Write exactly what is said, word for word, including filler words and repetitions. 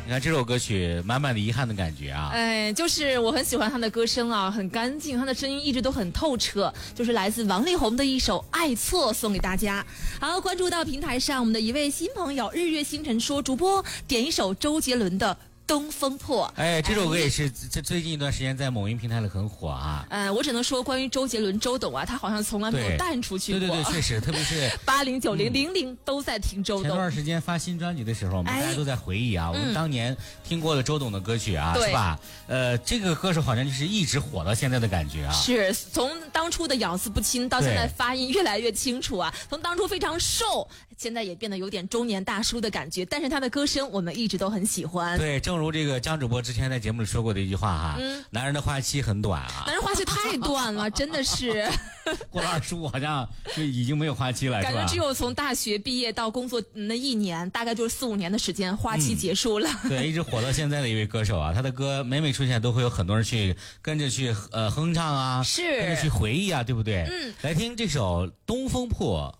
你看这首歌曲满满的遗憾的感觉啊。 哎，就是我很喜欢他的歌声啊，很干净，他的声音一直都很透彻，就是来自王力宏的一首《爱错》送给大家。好，关注到平台上我们的一位新朋友日月星辰说，主播点一首周杰伦的东风破。 哎，这首歌也是这最近一段时间在某音平台里很火啊。 呃，我只能说关于周杰伦周董啊，他好像从来没有淡出去过。 对对对，确实，特别是八零九零零零都在听周董。 前段时间发新专辑的时候，我们大家都在回忆啊，我们当年听过了周董的歌曲啊，是吧？呃，这个歌手好像就是一直火到现在的感觉啊。 是从当初的咬字不清到现在发音越来越清楚啊，从当初非常瘦，现在也变得有点中年大叔的感觉，但是他的歌声我们一直都很喜欢。 对，正如这个江主播之前在节目里说过的一句话哈，嗯、男人的花期很短啊。 男人花期太短了，真的是。 过了二十五好像就已经没有花期了， 感觉只有从大学毕业到工作那一年，大概就是四五年的时间，花期结束了。 嗯、对，一直火到现在的一位歌手啊，他的歌每每出现都会有很多人去跟着去呃哼唱啊， 是跟着去回忆啊，对不对？ 嗯， 来听这首《东风破》。